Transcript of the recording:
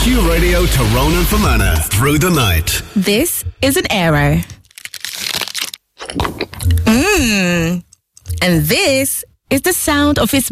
Q Radio Tyrone and Fermanagh through the night. This is an Aero. And this is the sound of its